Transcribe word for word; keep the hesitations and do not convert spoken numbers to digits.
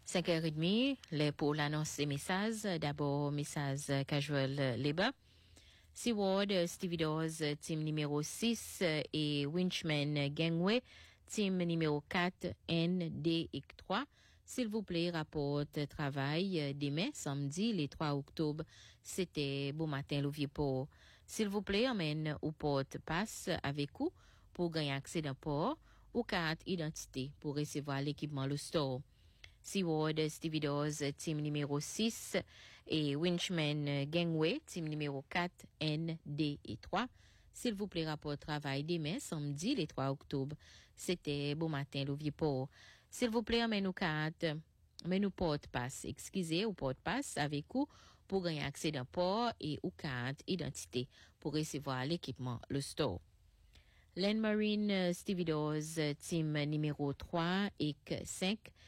cinq heures trente, les pour l'annonce des messages. D'abord, message casual labor. Seaward, Stevie Dawes, team numéro six et Winchman Gangway, team numéro quatre, N, D et trois. S'il vous plaît, rapporte travail demain, samedi, le trois octobre. C'était bon matin, le vieux port. S'il vous plaît, amène ou porte passe avec vous pour gagner accès d'un port ou carte identité pour recevoir l'équipement le store. Seaward, Stevie Dawes, team numéro six et Winchman Gangway, team numéro quatre, N, D et trois. S'il vous plaît, rapport travail demain, samedi, le trois octobre. C'était bon matin, le vieux port. S'il vous plaît, amène-nous carte, amène-nous porte-passe, excusez, ou porte-passe avec vous pour gagner accès d'un port et ou carte identité pour recevoir l'équipement, le store. Land Marine, Stevie Dawes, team numéro trois et cinq.